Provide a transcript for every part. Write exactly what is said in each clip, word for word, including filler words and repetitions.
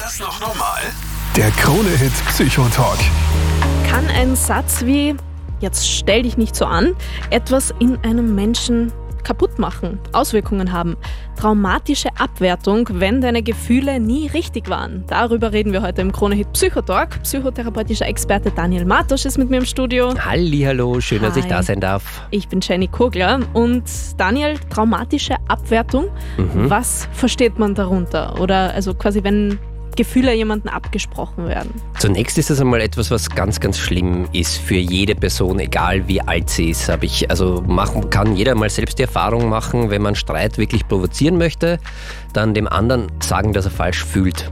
das noch normal? Der Krone-Hit Psychotalk. Kann ein Satz wie „Jetzt stell dich nicht so an" etwas in einem Menschen kaputt machen, Auswirkungen haben? Traumatische Abwertung, wenn deine Gefühle nie richtig waren. Darüber reden wir heute im Krone-Hit Psychotalk. Psychotherapeutischer Experte Daniel Martosch ist mit mir im Studio. Hallihallo, schön, Hi. dass ich da sein darf. Ich bin Jenny Kogler. Und Daniel, traumatische Abwertung, Mhm. was versteht man darunter? Oder also quasi, wenn Gefühle jemandem abgesprochen werden. Zunächst ist das einmal etwas, was ganz, ganz schlimm ist für jede Person, egal wie alt sie ist. Hab ich, also machen, kann jeder mal selbst die Erfahrung machen, wenn man Streit wirklich provozieren möchte, dann dem anderen sagen, dass er falsch fühlt.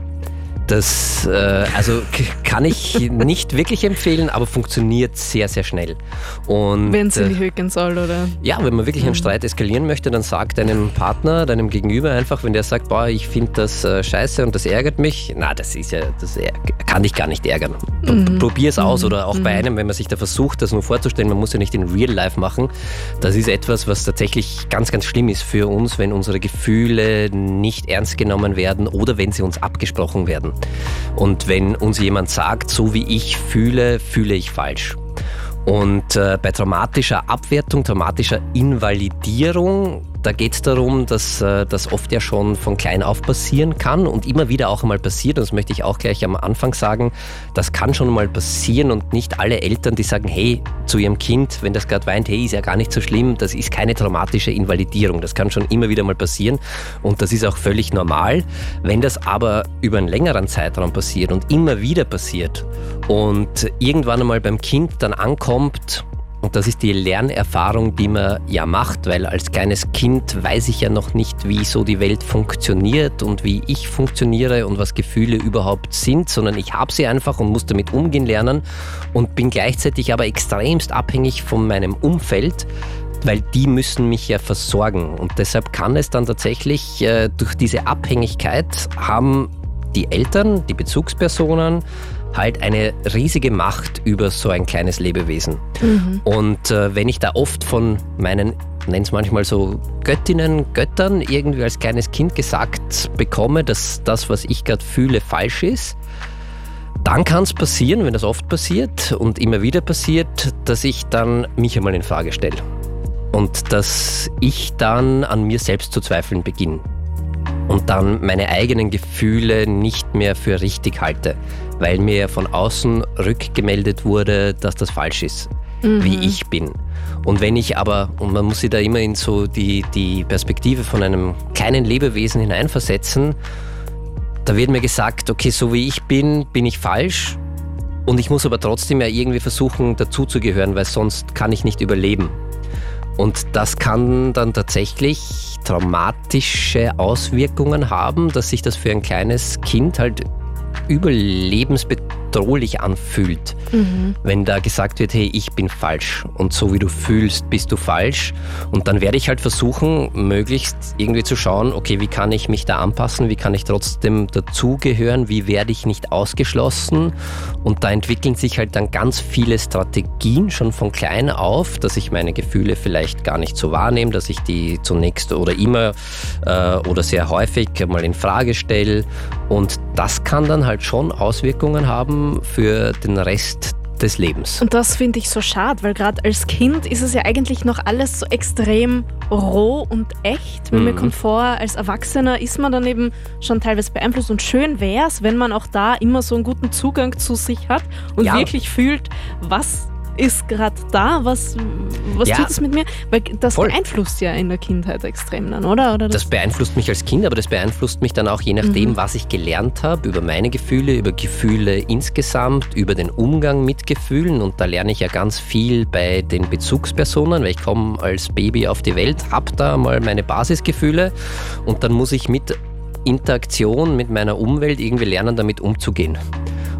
Das äh, also k- kann ich nicht wirklich empfehlen, aber funktioniert sehr, sehr schnell. Und Wenn es in äh, die Höhe gehen soll, oder? Ja, wenn man wirklich einen Streit eskalieren möchte, dann sagt deinem Partner, deinem Gegenüber einfach, wenn der sagt, boah, ich finde das äh, scheiße und das ärgert mich, na, das ist ja, das är- kann dich gar nicht ärgern. P- Mhm. Probier es aus, Mhm. oder auch bei einem, wenn man sich da versucht, das nur vorzustellen, man muss ja nicht in Real Life machen. Das ist etwas, was tatsächlich ganz, ganz schlimm ist für uns, wenn unsere Gefühle nicht ernst genommen werden oder wenn sie uns abgesprochen werden. Und wenn uns jemand sagt, so wie ich fühle, fühle ich falsch. Und äh, bei traumatischer Abwertung, traumatischer Invalidierung, da geht es darum, dass äh, das oft ja schon von klein auf passieren kann und immer wieder auch einmal passiert. Und das möchte ich auch gleich am Anfang sagen, das kann schon mal passieren und nicht alle Eltern, die sagen, hey, zu ihrem Kind, wenn das gerade weint, hey, ist ja gar nicht so schlimm, das ist keine traumatische Invalidierung. Das kann schon immer wieder mal passieren und das ist auch völlig normal. Wenn das aber über einen längeren Zeitraum passiert und immer wieder passiert und irgendwann einmal beim Kind dann ankommt, und das ist die Lernerfahrung, die man ja macht, weil als kleines Kind weiß ich ja noch nicht, wie so die Welt funktioniert und wie ich funktioniere und was Gefühle überhaupt sind, sondern ich habe sie einfach und muss damit umgehen lernen und bin gleichzeitig aber extremst abhängig von meinem Umfeld, weil die müssen mich ja versorgen. Und deshalb kann es dann tatsächlich äh, durch diese Abhängigkeit haben die Eltern, die Bezugspersonen, halt eine riesige Macht über so ein kleines Lebewesen. Mhm. Und äh, wenn ich da oft von meinen, nenn es manchmal so Göttinnen, Göttern, irgendwie als kleines Kind gesagt bekomme, dass das, was ich gerade fühle, falsch ist, dann kann es passieren, wenn das oft passiert und immer wieder passiert, dass ich dann mich einmal in Frage stelle. Und dass ich dann an mir selbst zu zweifeln beginne. Und dann meine eigenen Gefühle nicht mehr für richtig halte, weil mir von außen rückgemeldet wurde, dass das falsch ist, Mhm. wie ich bin. Und wenn ich aber, und man muss sich da immer in so die, die Perspektive von einem kleinen Lebewesen hineinversetzen, da wird mir gesagt, okay, so wie ich bin, bin ich falsch und ich muss aber trotzdem ja irgendwie versuchen, dazuzugehören, weil sonst kann ich nicht überleben. Und das kann dann tatsächlich traumatische Auswirkungen haben, dass sich das für ein kleines Kind halt überlebensbedrohlich anfühlt. Mhm. Wenn da gesagt wird, hey, ich bin falsch und so wie du fühlst, bist du falsch. Und dann werde ich halt versuchen, möglichst irgendwie zu schauen, okay, wie kann ich mich da anpassen, wie kann ich trotzdem dazugehören, wie werde ich nicht ausgeschlossen. Und da entwickeln sich halt dann ganz viele Strategien schon von klein auf, dass ich meine Gefühle vielleicht gar nicht so wahrnehme, dass ich die zunächst oder immer äh, oder sehr häufig mal in Frage stelle. Und das kann dann halt schon Auswirkungen haben für den Rest des Lebens. Und das finde ich so schade, weil gerade als Kind ist es ja eigentlich noch alles so extrem roh und echt. Wenn Mhm. mir kommt vor, als Erwachsener ist man dann eben schon teilweise beeinflusst und schön wäre es, wenn man auch da immer so einen guten Zugang zu sich hat und Ja. wirklich fühlt, was ist gerade da, was, was Ja. tut es mit mir? Weil das Voll. beeinflusst ja in der Kindheit extrem dann, oder? oder Das beeinflusst mich als Kind, aber das beeinflusst mich dann auch je nachdem, Mhm. was ich gelernt habe, über meine Gefühle, über Gefühle insgesamt, über den Umgang mit Gefühlen. Und da lerne ich ja ganz viel bei den Bezugspersonen, weil ich komme als Baby auf die Welt, habe da mal meine Basisgefühle und dann muss ich mit Interaktion mit meiner Umwelt irgendwie lernen, damit umzugehen.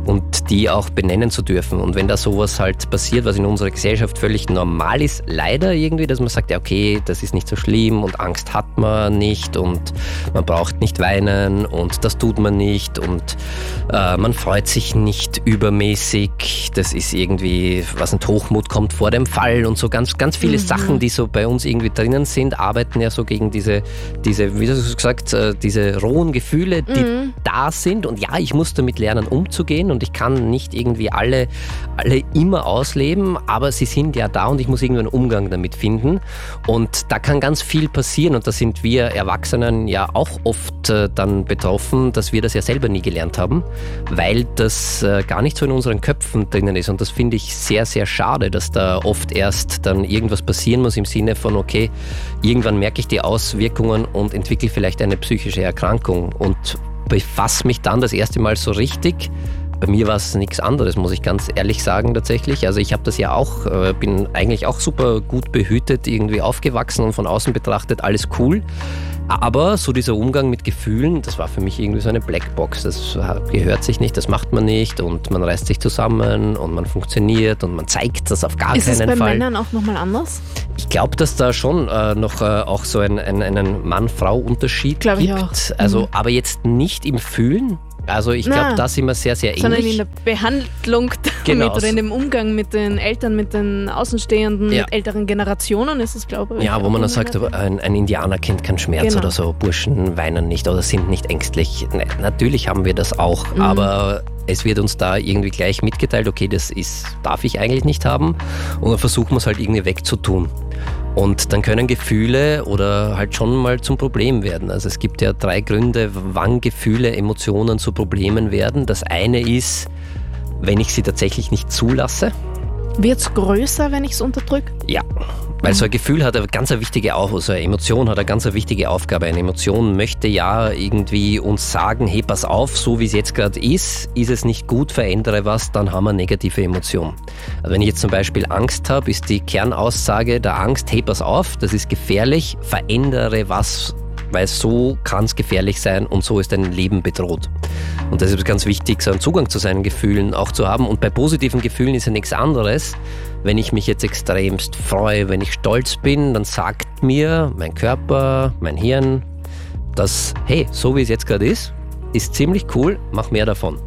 und die auch benennen zu dürfen. Und wenn da sowas halt passiert, was in unserer Gesellschaft völlig normal ist, leider irgendwie, dass man sagt, ja okay, das ist nicht so schlimm und Angst hat man nicht und man braucht nicht weinen und das tut man nicht und äh, man freut sich nicht übermäßig, das ist irgendwie, was ein Hochmut kommt vor dem Fall und so ganz, ganz viele mhm. Sachen, die so bei uns irgendwie drinnen sind, arbeiten ja so gegen diese, diese, wie hast du gesagt, äh, diese rohen Gefühle, die mhm. da sind. Und ja, ich muss damit lernen, umzugehen und ich kann nicht irgendwie alle, alle immer ausleben, aber sie sind ja da und ich muss irgendwie einen Umgang damit finden. Und da kann ganz viel passieren und da sind wir Erwachsenen ja auch oft äh, dann betroffen, dass wir das ja selber nie gelernt haben, weil das äh, gar nicht so in unseren Köpfen drinnen ist. Und das finde ich sehr, sehr schade, dass da oft erst dann irgendwas passieren muss im Sinne von, okay, irgendwann merke ich die Auswirkungen und entwickle vielleicht eine psychische Erkrankung und befasse mich dann das erste Mal so richtig. Bei mir war es nichts anderes, muss ich ganz ehrlich sagen tatsächlich. Also ich habe das ja auch, äh, bin eigentlich auch super gut behütet, irgendwie aufgewachsen und von außen betrachtet alles cool. Aber so dieser Umgang mit Gefühlen, das war für mich irgendwie so eine Blackbox. Das gehört sich nicht, das macht man nicht und man reißt sich zusammen und man funktioniert und man zeigt das auf gar keinen Fall. Ist es bei Fall. Männern auch nochmal anders? Ich glaube, dass da schon äh, noch äh, auch so ein, ein, einen Mann-Frau-Unterschied gibt. Ich auch. Also, mhm. aber jetzt nicht im Fühlen. Also ich glaube, da sind wir sehr, sehr ähnlich. Sondern in der Behandlung genau. damit oder in dem Umgang mit den Eltern, mit den Außenstehenden, ja. mit älteren Generationen ist es, glaube ich. Ja, wo man dann sagt, ein, ein Indianer kennt keinen Schmerz genau. oder so, Burschen weinen nicht oder sind nicht ängstlich. Ne, natürlich haben wir das auch, mhm. aber es wird uns da irgendwie gleich mitgeteilt, okay, das ist, darf ich eigentlich nicht haben und dann versuchen wir es halt irgendwie wegzutun. Und dann können Gefühle oder halt schon mal zum Problem werden. Also es gibt ja drei Gründe, wann Gefühle, Emotionen zu Problemen werden. Das eine ist, wenn ich sie tatsächlich nicht zulasse. Wird es größer, wenn ich es unterdrücke? Ja, weil so ein Gefühl hat eine ganz wichtige Aufgabe, so eine Emotion hat eine ganz wichtige Aufgabe. Eine Emotion möchte ja irgendwie uns sagen, hey, pass auf, so wie es jetzt gerade ist, ist es nicht gut, verändere was, dann haben wir eine negative Emotion. Also wenn ich jetzt zum Beispiel Angst habe, ist die Kernaussage der Angst, hey, pass auf, das ist gefährlich, verändere was, weil so kann es gefährlich sein und so ist dein Leben bedroht. Und deshalb ist es ganz wichtig, so einen Zugang zu seinen Gefühlen auch zu haben. Und bei positiven Gefühlen ist ja nichts anderes. Wenn ich mich jetzt extremst freue, wenn ich stolz bin, dann sagt mir mein Körper, mein Hirn, dass, hey, so wie es jetzt gerade ist, ist ziemlich cool, mach mehr davon.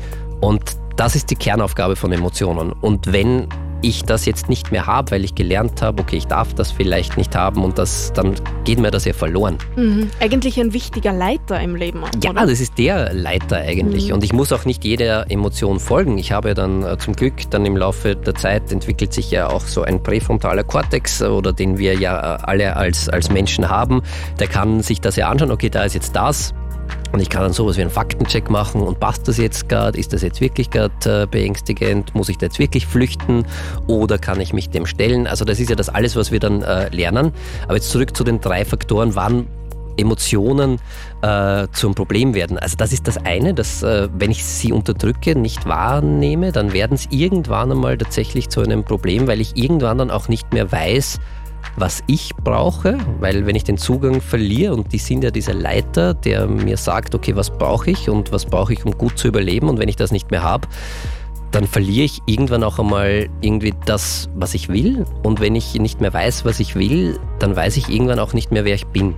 Und das ist die Kernaufgabe von Emotionen. Und wenn ich das jetzt nicht mehr habe, weil ich gelernt habe, okay, ich darf das vielleicht nicht haben und das, dann geht mir das ja verloren. Mhm. Eigentlich ein wichtiger Leiter im Leben. Ja, oder? Das ist der Leiter eigentlich. Mhm. Und ich muss auch nicht jeder Emotion folgen. Ich habe dann äh, zum Glück dann im Laufe der Zeit entwickelt sich ja auch so ein präfrontaler Kortex, oder den wir ja äh, alle als, als Menschen haben. Der kann sich das ja anschauen, okay, da ist jetzt das. Und ich kann dann sowas wie einen Faktencheck machen und passt das jetzt gerade, ist das jetzt wirklich gerade äh, beängstigend, muss ich da jetzt wirklich flüchten oder kann ich mich dem stellen? Also das ist ja das alles, was wir dann äh, lernen. Aber jetzt zurück zu den drei Faktoren, wann Emotionen äh, zum Problem werden. Also das ist das eine, dass äh, wenn ich sie unterdrücke, nicht wahrnehme, dann werden es irgendwann einmal tatsächlich zu einem Problem, weil ich irgendwann dann auch nicht mehr weiß, was ich brauche, weil wenn ich den Zugang verliere, und die sind ja dieser Leiter, der mir sagt, okay, was brauche ich und was brauche ich, um gut zu überleben, und wenn ich das nicht mehr habe, dann verliere ich irgendwann auch einmal irgendwie das, was ich will, und wenn ich nicht mehr weiß, was ich will, dann weiß ich irgendwann auch nicht mehr, wer ich bin.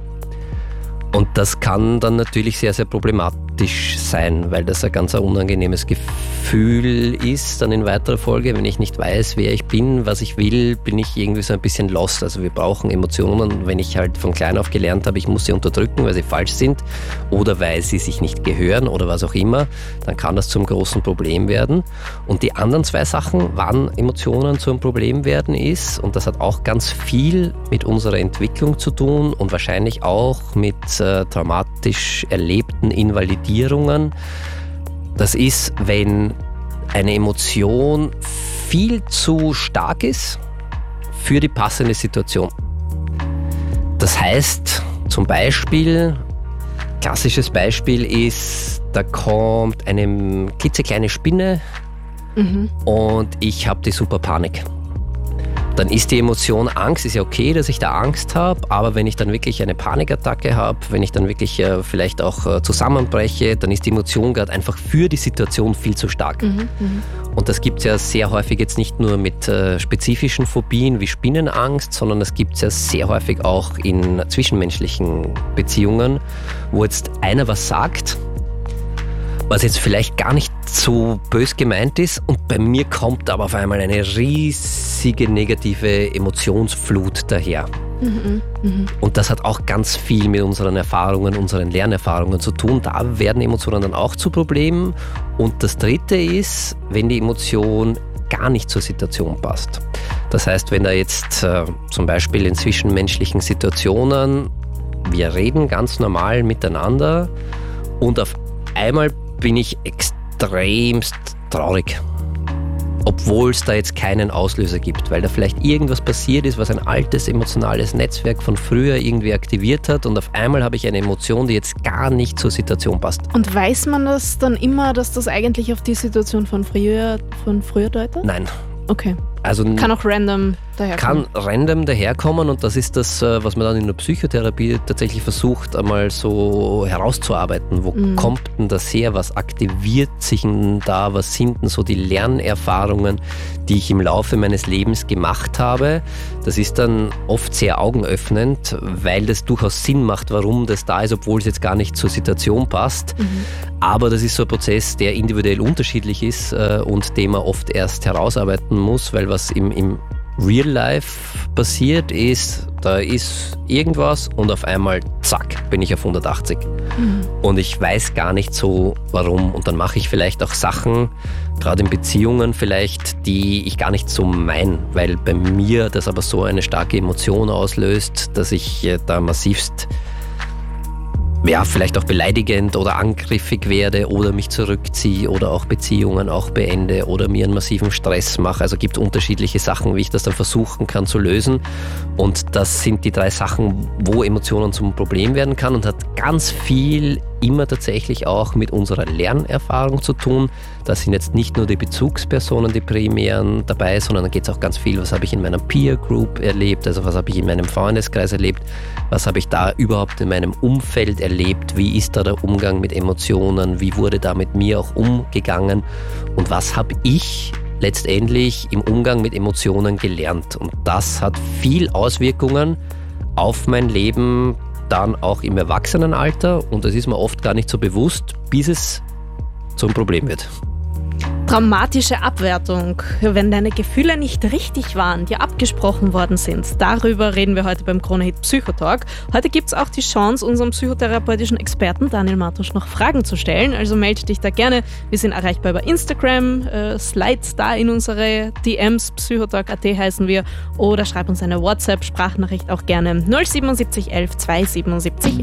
Und das kann dann natürlich sehr, sehr problematisch sein, weil das ein ganz unangenehmes Gefühl ist dann in weiterer Folge. Wenn ich nicht weiß, wer ich bin, was ich will, bin ich irgendwie so ein bisschen lost. Also wir brauchen Emotionen. Wenn ich halt von klein auf gelernt habe, ich muss sie unterdrücken, weil sie falsch sind oder weil sie sich nicht gehören oder was auch immer, dann kann das zum großen Problem werden. Und die anderen zwei Sachen, wann Emotionen zum Problem werden, ist, und das hat auch ganz viel mit unserer Entwicklung zu tun und wahrscheinlich auch mit äh, traumatisch erlebten Invalidierungen. Das ist, wenn eine Emotion viel zu stark ist für die passende Situation. Das heißt, zum Beispiel, klassisches Beispiel ist, da kommt eine klitzekleine Spinne mhm. und ich habe die super Panik. Dann ist die Emotion Angst, ist ja okay, dass ich da Angst habe, aber wenn ich dann wirklich eine Panikattacke habe, wenn ich dann wirklich äh, vielleicht auch äh, zusammenbreche, dann ist die Emotion gerade einfach für die Situation viel zu stark. Mhm, und das gibt es ja sehr häufig jetzt nicht nur mit äh, spezifischen Phobien wie Spinnenangst, sondern das gibt es ja sehr häufig auch in zwischenmenschlichen Beziehungen, wo jetzt einer was sagt, was jetzt vielleicht gar nicht so bös gemeint ist und bei mir kommt aber auf einmal eine riesige negative Emotionsflut daher. Mhm, mh. Und das hat auch ganz viel mit unseren Erfahrungen, unseren Lernerfahrungen zu tun. Da werden Emotionen dann auch zu Problemen. Und das Dritte ist, wenn die Emotion gar nicht zur Situation passt. Das heißt, wenn da jetzt äh, zum Beispiel in zwischenmenschlichen Situationen wir reden ganz normal miteinander und auf einmal bin ich extremst traurig, obwohl es da jetzt keinen Auslöser gibt, weil da vielleicht irgendwas passiert ist, was ein altes emotionales Netzwerk von früher irgendwie aktiviert hat und auf einmal habe ich eine Emotion, die jetzt gar nicht zur Situation passt. Und weiß man das dann immer, dass das eigentlich auf die Situation von früher, von früher deutet? Nein. Okay. Also kann auch random daherkommen. Kann random daherkommen und das ist das, was man dann in der Psychotherapie tatsächlich versucht, einmal so herauszuarbeiten. Wo mhm. kommt denn das her? Was aktiviert sich denn da? Was sind denn so die Lernerfahrungen, die ich im Laufe meines Lebens gemacht habe? Das ist dann oft sehr augenöffnend, weil das durchaus Sinn macht, warum das da ist, obwohl es jetzt gar nicht zur Situation passt. Mhm. Aber das ist so ein Prozess, der individuell unterschiedlich ist äh, und den man oft erst herausarbeiten muss, weil was im, im Real Life passiert ist, da ist irgendwas und auf einmal, zack, bin ich auf hundertachtzig. Mhm. Und ich weiß gar nicht so, warum. Und dann mache ich vielleicht auch Sachen, gerade in Beziehungen vielleicht, die ich gar nicht so meine, weil bei mir das aber so eine starke Emotion auslöst, dass ich da massivst ja, vielleicht auch beleidigend oder angriffig werde oder mich zurückziehe oder auch Beziehungen auch beende oder mir einen massiven Stress mache. Also gibt unterschiedliche Sachen, wie ich das dann versuchen kann zu lösen. Und das sind die drei Sachen, wo Emotionen zum Problem werden kann und hat ganz viel immer tatsächlich auch mit unserer Lernerfahrung zu tun. Da sind jetzt nicht nur die Bezugspersonen, die primären dabei, sondern da geht es auch ganz viel, was habe ich in meiner Peer Group erlebt, also was habe ich in meinem Freundeskreis erlebt, was habe ich da überhaupt in meinem Umfeld erlebt, wie ist da der Umgang mit Emotionen, wie wurde da mit mir auch umgegangen und was habe ich letztendlich im Umgang mit Emotionen gelernt. Und das hat viel Auswirkungen auf mein Leben, dann auch im Erwachsenenalter und das ist mir oft gar nicht so bewusst, bis es zum Problem wird. Traumatische Abwertung, wenn deine Gefühle nicht richtig waren, die abgesprochen worden sind. Darüber reden wir heute beim Krone-Hit Psychotalk. Heute gibt es auch die Chance, unserem psychotherapeutischen Experten Daniel Martusch noch Fragen zu stellen. Also melde dich da gerne. Wir sind erreichbar über Instagram, äh, slide da in unsere D Ms, psychotalk punkt at heißen wir, oder schreib uns eine WhatsApp-Sprachnachricht auch gerne null sieben sieben eins eins zwei sieben sieben